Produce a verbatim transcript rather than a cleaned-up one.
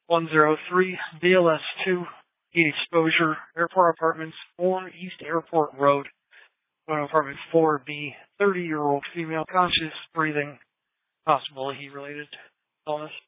one oh three B L S two, heat exposure, Airport Apartments, four East Airport Road, one apartment four B, thirty-year-old female, conscious, breathing, possible heat-related illness.